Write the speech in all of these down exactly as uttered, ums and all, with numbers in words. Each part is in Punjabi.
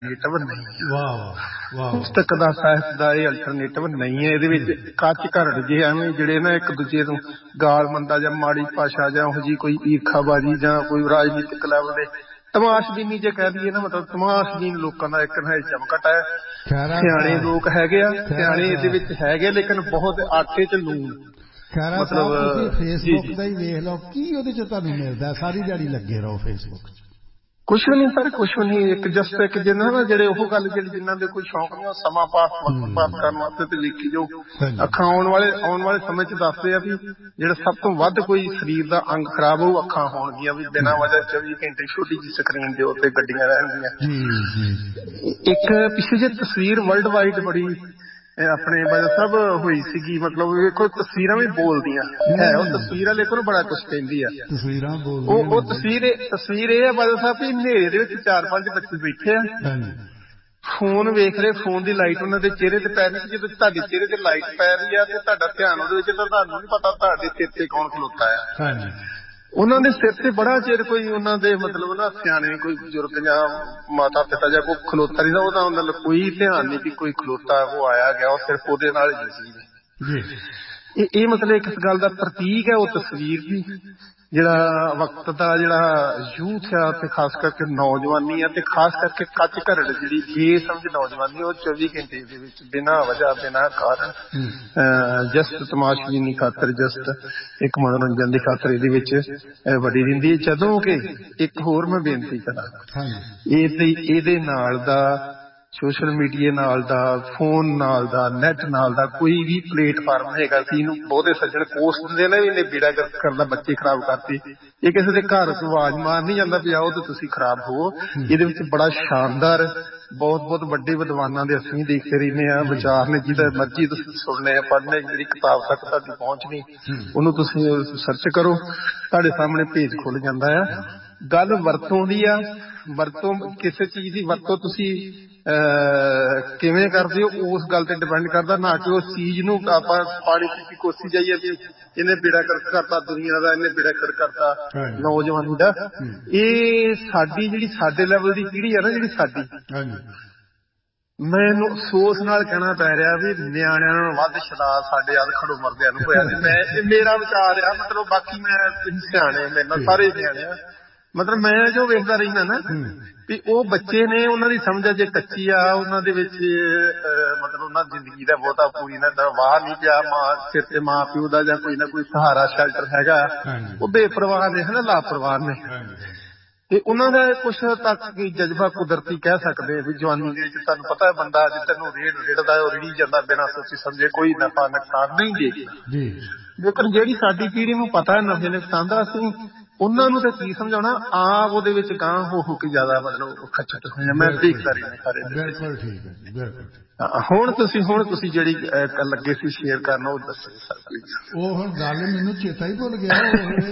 ਅਲਟਰਨੇਟਿਵ ਨਹੀਂ, ਪੁਸਤਕ ਦਾ ਸਾਹਿਤ ਦਾ ਇਹ ਅਲਟਰਨੇਟਿਵ ਨਹੀਂ ਹੈ। ਇਹਦੇ ਵਿੱਚ ਕੱਚ ਘਰੜ ਜਿਹੇ ਐਵੇਂ ਜਿਹੜੇ ਨਾ ਇੱਕ ਦੂਜੇ ਨੂੰ ਗਾਲ ਮੰਦਾ ਜਾਂ ਮਾੜੀ ਭਾਸ਼ਾ ਜਾਂ ਉਹੋ ਜਿਹੀ ਕੋਈ ਈਰਖਾਬਾਜ਼ੀ ਜਾਂ ਕੋਈ ਰਾਜਨੀਤਿਕ ਲੈਵਲ ਦੇ ਤਮਾਸ਼ਬੀਨੀ ਜੇ ਕਹਿ ਦਈਏ ਨਾ, ਮਤਲਬ ਤਮਾਸ਼ਬੀਨ ਲੋਕਾਂ ਦਾ ਇੱਕ ਨਾ ਚਮਕਟ ਹੈ। ਸਿਆਣੇ ਲੋਕ ਹੈਗੇ ਆ, ਸਿਆਣੇ ਇਹਦੇ ਵਿੱਚ ਹੈਗੇ, ਲੇਕਿਨ ਬਹੁਤ ਆਟੇ ਚ ਲੂਣ। ਮਤਲਬ ਫੇਸਬੁੱਕ ਦਾ ਹੀ ਵੇਖ ਲਓ, ਕੀ ਉਹਦੇ ਚ ਤੁਹਾਨੂੰ ਮਿਲਦਾ? ਸਾਰੀ ਦਿਹਾੜੀ ਲੱਗੇ ਰਹੋ ਫੇਸਬੁੱਕ ਚ। ਕੁਛ ਵੀ ਨਹੀਂ ਸਰ, ਕੁਛ ਵੀ ਨਹੀਂ। ਇੱਕ ਜਸਟ ਇੱਕ ਜਿੰਨਾ ਨਾ ਜਿਹੜੇ ਉਹ ਗੱਲ ਜਿਹੜੀ ਜਿਨ੍ਹਾਂ ਦੇ ਕੋਈ ਸ਼ੌਕ ਨਹੀਂ, ਉਹ ਸਮਾਂ ਪਾਸ ਵਕਤ ਪਾਸ ਕਰਨ ਵਾਸਤੇ ਤੇ ਵੇਖੀ ਜੋ ਅੱਖਾਂ ਆਉਣ ਵਾਲੇ ਆਉਣ ਵਾਲੇ ਸਮੇਂ ਚ ਦੱਸਦੇ ਆ ਵੀ ਜਿਹੜਾ ਸਭ ਤੋਂ ਵੱਧ ਕੋਈ ਸਰੀਰ ਦਾ ਅੰਗ ਖਰਾਬ ਹੋਊ ਅੱਖਾਂ ਹੋਣਗੀਆਂ, ਵੀ ਬਿਨਾਂ ਵਜ੍ਹਾ ਚੌਵੀ ਘੰਟੇ ਛੋਟੀ ਜਿਹੀ ਸਕਰੀਨ ਦੇ ਉੱਤੇ ਗੱਡੀਆਂ ਰਹਿਣਗੀਆਂ। ਇੱਕ ਪਿੱਛੇ ਜਿਹੇ ਤਸਵੀਰ ਵਰਲਡ ਵਾਈਡ ਬੜੀ ਆਪਣੇ ਬਾਜਾ ਸਾਹਿਬ ਹੋਈ ਸੀਗੀ, ਮਤਲਬ ਵੇਖੋ ਤਸਵੀਰਾਂ ਵੀ ਬੋਲਦੀਆਂ ਹੈ, ਉਹ ਤਸਵੀਰਾਂ ਦੇਖੋ ਨਾ ਬੜਾ ਕੁਛ ਕਹਿੰਦੀ ਆ। ਤਸਵੀਰਾਂ ਉਹ ਉਹ ਤਸਵੀਰ ਤਸਵੀਰ ਇਹ ਆ ਬਾਜਾ ਸਾਹਿਬ ਵੀ ਹਨੇਰੇ ਦੇ ਵਿੱਚ ਚਾਰ ਪੰਜ ਬੱਚੇ ਬੈਠੇ ਆ, ਫੋਨ ਵੇਖ ਰਹੇ, ਫੋਨ ਦੀ ਲਾਈਟ ਉਹਨਾਂ ਦੇ ਚਿਹਰੇ ਤੇ ਪੈ ਰਹੀ। ਜਦੋਂ ਤੁਹਾਡੇ ਚਿਹਰੇ ਤੇ ਲਾਈਟ ਪੈ ਰਹੀ ਆ ਤੇ ਤੁਹਾਡਾ ਧਿਆਨ ਉਹਦੇ ਵਿੱਚ, ਤਾਂ ਤੁਹਾਨੂੰ ਨੀ ਪਤਾ ਤੁਹਾਡੇ ਸਿਰ ਤੇ ਕੌਣ ਖਲੋਤਾ ਆ। ਉਹਨਾਂ ਦੇ ਸਿਰ ਤੇ ਬੜਾ ਚਿਰ ਕੋਈ ਉਹਨਾਂ ਦੇ ਮਤਲਬ ਨਾ ਸਿਆਣੇ ਕੋਈ ਬਜ਼ੁਰਗ ਜਾਂ ਮਾਤਾ ਪਿਤਾ ਜਾਂ ਕੋਈ ਖਲੋਤਾ ਨਹੀਂ, ਉਹਦਾ ਉਹਨਾਂ ਦਾ ਕੋਈ ਧਿਆਨ ਨਹੀਂ ਵੀ ਕੋਈ ਖਲੋਤਾ ਉਹ ਆਇਆ ਗਿਆ, ਉਹ ਸਿਰਫ ਉਹਦੇ ਨਾਲ ਹੀ ਸੀ। ਇਹ ਇਹ ਮਤਲਬ ਇੱਕ ਗੱਲ ਦਾ ਪ੍ਰਤੀਕ ਹੈ ਉਹ ਤਸਵੀਰ ਦੀ, ਜਿਹੜਾ ਵਕਤ ਦਾ ਜਿਹੜਾ ਯੂਥ ਆ ਤੇ ਖਾਸ ਕਰਕੇ ਨੌਜਵਾਨੀ ਆ ਤੇ ਖਾਸ ਕਰਕੇ ਕੱਚ ਘਰੜ ਜਿਹੜੀ ਬੇਸਮਝ ਨੌਜਵਾਨੀ, ਉਹ ਚੌਵੀ ਘੰਟੇ ਦੇ ਵਿੱਚ ਬਿਨਾਂ ਵਜ੍ਹਾ ਬਿਨਾਂ ਕਾਰਨ ਜਸਟ ਤਮਾਸ਼ਬੀਨੀ ਖਾਤਰ, ਜਸਟ ਇੱਕ ਮਨੋਰੰਜਨ ਦੀ ਖਾਤਰ ਇਹਦੇ ਵਿੱਚ ਵੜੀ ਰਹਿੰਦੀ ਹੈ। ਜਦੋਂ ਕਿ ਇੱਕ ਹੋਰ ਮੈਂ ਬੇਨਤੀ ਕਰਾਂ, ਇਹਦੇ ਇਹਦੇ ਨਾਲ ਦਾ ਸੋਸ਼ਲ ਮੀਡੀਆ ਨਾਲ ਦਾ, ਫੋਨ ਨਾਲ ਦਾ, ਨੈਟ ਨਾਲ ਦਾ ਕੋਈ ਵੀ ਪਲੇਟਫਾਰਮ ਹੈਗਾ ਸੀ, ਇਹਨੂੰ ਬਹੁਤੇ ਸੱਜਣ ਪੋਸਟ ਦਿੰਦੇ ਨੇ ਵੀ ਇਹਨੇ ਬੇੜਾ ਕਰਦਾ, ਬੱਚੇ ਖਰਾਬ ਕਰਤੇ। ਇਹ ਕਿਸੇ ਦੇ ਘਰ ਤੋਂ ਆਵਾਜ਼ ਮਾਰ ਨਹੀਂ ਜਾਂਦਾ ਵੀ ਆਓ ਤੇ ਤੁਸੀਂ ਖਰਾਬ ਹੋਵੋ। ਇਹਦੇ ਵਿੱਚ ਬੜਾ ਸ਼ਾਨਦਾਰ ਬਹੁਤ ਬਹੁਤ ਵੱਡੇ ਵਿਦਵਾਨਾਂ ਦੇ ਅਸੀਂ ਦੇਖਦੇ ਰਹਿੰਦੇ ਹਾਂ ਵਿਚਾਰ ਨੇ, ਜਿਹਦਾ ਮਰਜ਼ੀ ਤੁਸੀਂ ਸੁਣਨੇ ਆ, ਪੜ੍ਹਨੇ, ਜਿਹੜੀ ਕਿਤਾਬ ਤੱਕ ਤੁਹਾਡੀ ਪਹੁੰਚ ਨਹੀਂ, ਉਹਨੂੰ ਤੁਸੀਂ ਸਰਚ ਕਰੋ, ਤੁਹਾਡੇ ਸਾਹਮਣੇ ਪੇਜ ਖੁੱਲ ਜਾਂਦਾ ਆ। ਗੱਲ ਵਰਤੋਂ ਦੀ ਆ, ਵਰਤੋਂ ਕਿਸੇ ਚੀਜ਼ ਦੀ ਵਰਤੋਂ ਤੁਸੀਂ ਅਹ ਕਿਵੇਂ ਕਰਦੇ ਹੋ ਉਸ ਗੱਲ ਤੇ ਡਿਪੈਂਡ ਕਰਦਾ, ਨਾ ਕਿ ਉਸ ਚੀਜ਼ ਨੂੰ ਆਪਾਂ ਪਾਣੀ ਪੀ ਕੋਸੀ ਜਾਈਏ ਵੀ ਇਹਨੇ ਬੇੜਾ ਗਰਕ ਕਰਤਾ ਦੁਨੀਆ ਦਾ, ਇਹਨੇ ਬੇੜਾ ਗਰਕ ਕਰਤਾ ਨੌਜਵਾਨੀ ਦਾ। ਇਹ ਸਾਡੀ ਜਿਹੜੀ ਸਾਡੇ ਲੈਵਲ ਦੀ ਪੀੜ੍ਹੀ ਆ ਨਾ, ਜਿਹੜੀ ਸਾਡੀ, ਮੈਨੂੰ ਅਫਸੋਸ ਨਾਲ ਕਹਿਣਾ ਪੈ ਰਿਹਾ ਵੀ ਨਿਆਣਿਆਂ ਨੂੰ ਵੱਧ ਸ਼ਰਾਬ ਸਾਡੇ ਵੱਲ ਖੜੋ ਮਰਦਿਆਂ ਨੂੰ ਹੋਇਆ। ਮੈਂ ਇਹ ਮੇਰਾ ਵਿਚਾਰ ਆ, ਮਤਲਬ ਬਾਕੀ ਮੈਂ ਤੁਸੀਂ ਸਿਆਣੇ ਮੇਰੇ ਨਾਲ ਸਾਰੇ ਸਿਆਣੇ ਆ, ਮਤਲਬ ਮੈਂ ਜੋ ਵੇਖਦਾ ਰਹਿੰਦਾ ਨਾ ਵੀ ਉਹ ਬੱਚੇ ਨੇ, ਉਹਨਾਂ ਦੀ ਸਮਝ ਜੇ ਕੱਚੀ ਆ, ਉਹਨਾਂ ਦੇ ਵਿੱਚ ਮਤਲਬ ਉਹਨਾਂ ਜ਼ਿੰਦਗੀ ਦਾ ਬਹੁਤਾ ਪੂਰੀ ਨਾ ਵਾਹ ਨਹੀਂ ਪਿਆ, ਮਾਂ ਸਿਰ ਤੇ ਮਾਂ ਪਿਓ ਦਾ ਜਾਂ ਕੋਈ ਨਾ ਕੋਈ ਸਹਾਰਾ ਸ਼ੈਲਟਰ ਹੈਗਾ, ਉਹ ਬੇਪਰਵਾਹ ਨੇ ਹਨਾ, ਲਾਪਰਵਾਹ ਨੇ। ਤੇ ਉਹਨਾਂ ਦਾ ਕੁਛ ਤੱਕ ਕੀ ਜਜ਼ਬਾ ਕੁਦਰਤੀ ਕਹਿ ਸਕਦੇ ਵੀ ਜਵਾਨੀ ਦੇ ਵਿੱਚ ਤੁਹਾਨੂੰ ਪਤਾ ਬੰਦਾ ਅੱਜ ਤੈਨੂੰ ਰੇੜ ਰਿੜਦਾ ਉਹ ਰਿੜੀ ਜਾਂਦਾ ਬਿਨਾਂ ਸੋਚੀ ਸਮਝੇ, ਕੋਈ ਨਫਾ ਨੁਕਸਾਨ ਨਹੀਂ ਦੇਖਦਾ। ਲੇਕਿਨ ਜਿਹੜੀ ਸਾਡੀ ਪੀੜ੍ਹੀ ਨੂੰ ਪਤਾ ਹੈ ਨਫੇ ਨੁਕਸਾਨ ਦਾ, ਅਸੀਂ ਉਹਨਾਂ ਨੂੰ ਤਾਂ ਕੀ ਸਮਝਾਉਣਾ, ਆਪ ਉਹਦੇ ਵਿੱਚ ਗਾਂਹ ਹੋ ਹੋ ਕੇ ਜ਼ਿਆਦਾ ਮਤਲਬ ਖੱਚਤ ਹੋਇਆ। ਮੈਂ ਦੇਖਦਾ ਰਹੀ ਸਾਰੇ। ਬਿਲਕੁਲ ਠੀਕ ਹੈ ਜੀ, ਬਿਲਕੁਲ। ਹੁਣ ਤੁਸੀਂ ਹੁਣ ਤੁਸੀਂ ਜਿਹੜੀ ਲੱਗੇ ਸੀ ਸ਼ੇਅਰ ਕਰਨਾ ਉਹ ਦੱਸੋ ਸਰ ਪਲੀਜ਼। ਉਹ ਹੁਣ ਗੱਲ ਮੈਨੂੰ ਚੇਤਾ ਹੀ ਭੁੱਲ ਗਿਆ,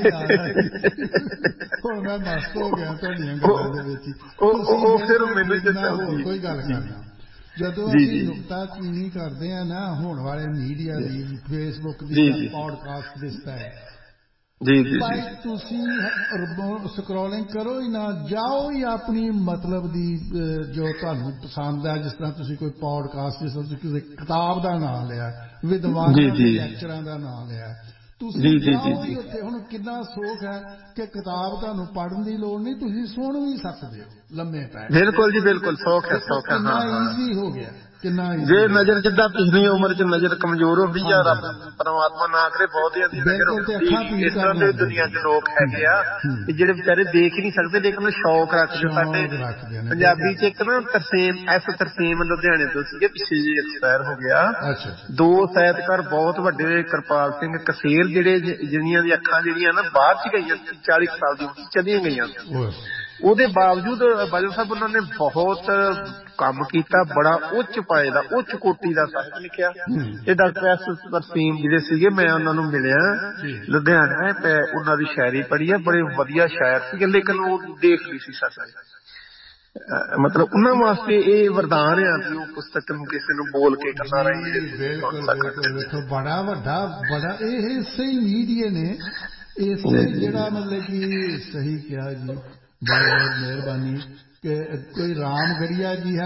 ਹੁਣ ਮੈਂ ਮਸਤ ਹੋ ਗਿਆ ਤੁਹਾਡੀਆਂ ਗੱਲਾਂ ਦੇ ਵਿੱਚ। ਉਹ ਫਿਰ ਮੈਨੂੰ ਹੋਰ ਕੋਈ ਗੱਲ ਕਰਨਾ, ਜਦੋਂ ਅਸੀਂ ਨੁਕਤਾਚੀਨੀ ਕਰਦੇ ਹਾਂ ਨਾ ਹੁਣ ਵਾਲੇ ਮੀਡੀਆ ਦੀ, ਫੇਸਬੁੱਕ ਦੀ, ਪੌਡਕਾਸਟ ਦੀ ਸਟਾਈਲ, ਜੀ ਜੀ ਭਾਈ ਤੁਸੀਂ ਸਕਰੋਲਿੰਗ ਕਰੋ ਹੀ ਨਾ, ਜਾਓ ਹੀ ਆਪਣੀ ਮਤਲਬ ਦੀ ਜੋ ਤੁਹਾਨੂੰ ਪਸੰਦ ਹੈ। ਜਿਸ ਤਰ੍ਹਾਂ ਤੁਸੀਂ ਕੋਈ ਪੌਡਕਾਸਟ, ਜਿਸ ਤਰ੍ਹਾਂ ਤੁਸੀਂ ਕਿਸੇ ਕਿਤਾਬ ਦਾ ਨਾਂ ਲਿਆ, ਵਿਦਵਾਨਾਂ ਦੇ ਲੈਕਚਰਾਂ ਦਾ ਨਾਂ ਲਿਆ, ਤੁਸੀਂ ਜਾਓ ਹੀ ਉੱਥੇ। ਹੁਣ ਕਿੰਨਾ ਸੌਖ ਹੈ ਕਿ ਕਿਤਾਬ ਤੁਹਾਨੂੰ ਪੜ੍ਹਨ ਦੀ ਲੋੜ ਨਹੀਂ, ਤੁਸੀਂ ਸੁਣ ਵੀ ਸਕਦੇ ਹੋ ਲੰਮੇ ਪੈ। ਬਿਲਕੁਲ ਜੀ ਬਿਲਕੁਲ, ਸੌਖ ਹੈ ਸੌਖ ਹੈ। ਕਿੰਨਾ ਈਜ਼ੀ ਹੋ ਗਿਆ, ਕਿੰਨਾ ਜੇ ਨਜ਼ਰ ਜਿੱਦਾਂ ਪਿਛਲੀ ਉਮਰ ਚ ਨਜ਼ਰ ਕਮਜ਼ੋਰ ਹੁੰਦੀ ਆ, ਰੱਬ ਪਰਮਾਤਮਾ ਨਾ ਕਰੇ ਬਹੁਤਿਆਂ ਦੀ ਨਜ਼ਰ ਹੁੰਦੀ, ਇਸ ਤਰ੍ਹਾਂ ਦੇ ਦੁਨੀਆ ਚ ਲੋਕ ਹੈਗੇ ਆ ਜਿਹੜੇ ਵਿਚਾਰੇ ਦੇਖ ਹੀ ਨਹੀਂ ਸਕਦੇ ਲੇਕਿਨ ਸ਼ੌਕ ਰੱਖਦੇ। ਸਾਡੇ ਪੰਜਾਬੀ ਚ ਇੱਕ ਨਾ ਤਰਸੇਮ, ਐਸ ਤਰਸੇਮ ਲੁਧਿਆਣੇ ਤੋਂ ਸੀਗੇ, ਪਿੱਛੇ ਜਿਹੇ ਐਕਸਪਾਇਰ ਹੋ ਗਿਆ। ਦੋ ਸਾਹਿਤਕਾਰ ਬਹੁਤ ਵੱਡੇ, ਕਿਰਪਾਲ ਸਿੰਘ ਕਸੇਰ, ਜਿਹੜੇ ਜਿਹਨਾਂ ਦੀਆਂ ਅੱਖਾਂ ਜਿਹੜੀਆਂ ਨਾ ਬਾਹਰ ਚ ਗਈਆਂ, ਚਾਲੀ ਸਾਲ ਦੀ ਉਮਰ ਚਲੀਆਂ ਗਈਆਂ, ਉਹਦੇ ਬਾਵਜੂਦ ਬਾਜਵਾ ਸਾਹਿਬ ਉਹਨਾਂ ਨੇ ਬਹੁਤ ਕੰਮ ਕੀਤਾ, ਬੜਾ ਉੱਚ ਪਾਏ ਦਾ, ਉੱਚ ਕੋਟੀ ਦਾ ਸਾਹਿਤ ਲਿਖਿਆ। ਤੇ ਡਾਕਟਰ ਐਸ ਤਰਸੀਮ ਜਿਹੜੇ ਸੀਗੇ, ਮੈਂ ਉਹਨਾਂ ਨੂੰ ਮਿਲਿਆ ਲੁਧਿਆਣਾ, ਮੈਂ ਉਹਨਾਂ ਦੀ ਸ਼ਾਇਰੀ ਪੜ੍ਹੀ ਆ, ਬੜੇ ਵਧੀਆ ਸ਼ਾਇਰ ਸੀਗੇ, ਲੇਕਿਨ ਉਹ ਦੇਖ ਨਹੀਂ ਸੀ ਸਕਦੇ। ਮਤਲਬ ਉਹਨਾਂ ਵਾਸਤੇ ਇਹ ਵਰਦਾਨ ਆ ਵੀ ਉਹ ਪੁਸਤਕ ਨੂੰ ਕਿਸੇ ਨੂੰ ਬੋਲ ਕੇ ਕਰਨਾ ਰਹੇ। ਬਿਲਕੁਲ, ਬੜਾ ਵੱਡਾ ਬੜਾ ਇਹ ਇਸੇ ਹੀ ਮੀਡੀਏ ਨੇ, ਇਸੇ ਜਿਹੜਾ ਮਤਲਬ ਕਿ ਸਹੀ ਕਿਹਾ ਜੀ, ਬਹੁਤ ਬਹੁਤ ਮਿਹਰਬਾਨੀ। ਕਿ ਕੋਈ ਰਾਮ ਗੜੀਆ ਜੀ ਹੈ